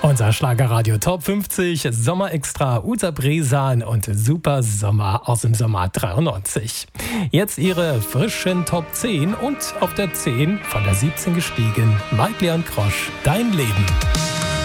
Unser Schlagerradio Top 50, Sommer Extra, Uta Bresan und Super Sommer aus dem Sommer 93. Jetzt ihre frischen Top 10 und auf der 10 von der 17 gestiegen, Mike Leon Krosch, Dein Leben.